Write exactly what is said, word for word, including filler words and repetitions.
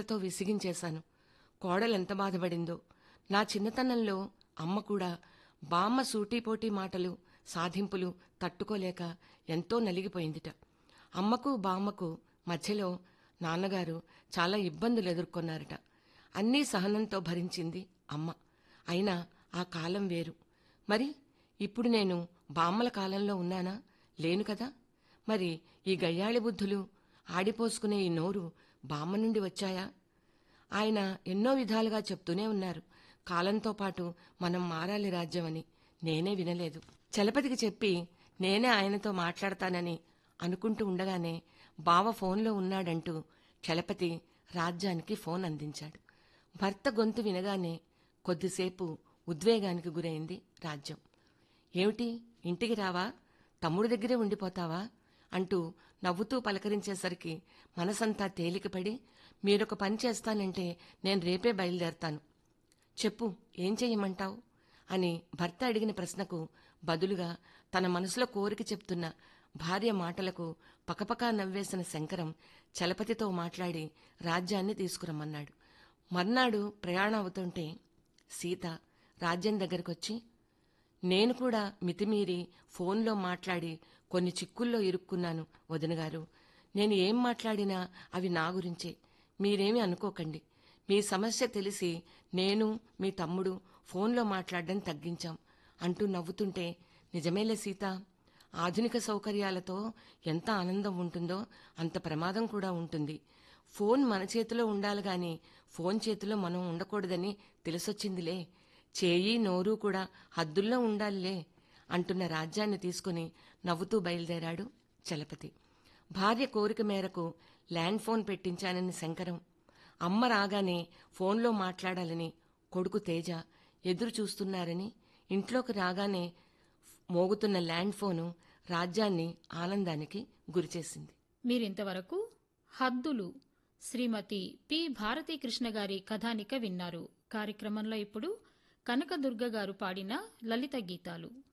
మాటలతో విసిగించేశాను. కోడలెంత బాధపడిందో. నా చిన్నతనంలో అమ్మ కూడా బామ్మ సూటీపోటీ మాటలు, సాధింపులు తట్టుకోలేక ఎంతో నలిగిపోయిందిట. అమ్మకు బామ్మకు మధ్యలో నాన్నగారు చాలా ఇబ్బందులు ఎదుర్కొన్నారట. అన్నీ సహనంతో భరించింది అమ్మ. అయినా ఆ కాలం వేరు. మరి ఇప్పుడు నేను బామ్మల కాలంలో ఉన్నానా? లేను కదా. మరి ఈ గయ్యాళి బుద్ధులు, ఆడిపోసుకునే ఈ నోరు బామ్మ నుండి వచ్చాయా? ఆయన ఎన్నో విధాలుగా చెప్తూనే ఉన్నారు, కాలంతో పాటు మనం మారాలి రాజ్యం అని. నేనే వినలేదు. చలపతికి చెప్పి నేనే ఆయనతో మాట్లాడతానని అనుకుంటూ ఉండగానే బావ ఫోన్లో ఉన్నాడంటూ చలపతి రాజ్యానికి ఫోన్ అందించాడు. భర్త గొంతు వినగానే కొద్దిసేపు ఉద్వేగానికి గురైంది రాజ్యం. ఏమిటి, ఇంటికి రావా? తమ్ముడి దగ్గరే ఉండిపోతావా? అంటూ నవ్వుతూ పలకరించేసరికి మనసంతా తేలికపడి, మీరొక పని చేస్తానంటే నేను రేపే బయలుదేరతాను. చెప్పు, ఏం చెయ్యమంటావు అని భర్త అడిగిన ప్రశ్నకు బదులుగా తన మనసులో కోరిక చెప్తున్న భార్య మాటలకు పకపకా నవ్వేసిన శంకరం చలపతితో మాట్లాడి రాజ్యాన్ని తీసుకురమ్మన్నాడు. మర్నాడు ప్రయాణం అవుతుంటే సీత రాజ్యం దగ్గరకొచ్చి, నేను కూడా మితిమీరి ఫోన్లో మాట్లాడి కొన్ని చిక్కుల్లో ఇరుక్కున్నాను వదినగారు. నేను ఏం మాట్లాడినా అవి నా గురించే, మీరేమీ అనుకోకండి. మీ సమస్య తెలిసి నేను మీ తమ్ముడు ఫోన్లో మాట్లాడడం తగ్గించాం అంటూ నవ్వుతుంటే, నిజమేలే సీత, ఆధునిక సౌకర్యాలతో ఎంత ఆనందం ఉంటుందో అంత ప్రమాదం కూడా ఉంటుంది. ఫోన్ మన చేతిలో ఉండాలి గాని ఫోన్ చేతిలో మనం ఉండకూడదని తెలిసొచ్చిందిలే. చేయి నోరు కూడా హద్దుల్లో ఉండాలిలే అంటున్న రాజ్యాన్ని తీసుకుని నవ్వుతూ బయలుదేరాడు చలపతి. భార్య కోరిక మేరకు ల్యాండ్ ఫోన్ పెట్టించానని శంకరం, అమ్మ రాగానే ఫోన్లో మాట్లాడాలని కొడుకు తేజ ఎదురు చూస్తున్నారని ఇంట్లోకి రాగానే మోగుతున్న ల్యాండ్ ఫోను రాజ్యాన్ని ఆనందానికి గురిచేసింది. మీరింతవరకు హద్దులు శ్రీమతి పి భారతీకృష్ణ గారి కథానిక విన్నారు. కార్యక్రమంలో ఇప్పుడు కనకదుర్గ గారు పాడిన లలిత గీతాలు.